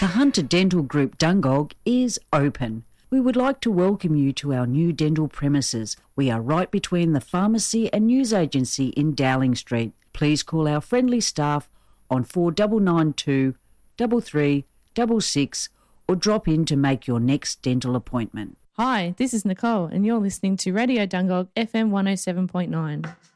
The Hunter Dental Group Dungog is open. We would like to welcome you to our new dental premises. We are right between the pharmacy and news agency in Dowling Street. Please call our friendly staff on 4992 3366 or drop in to make your next dental appointment. Hi, this is Nicole and you're listening to Radio Dungog FM 107.9.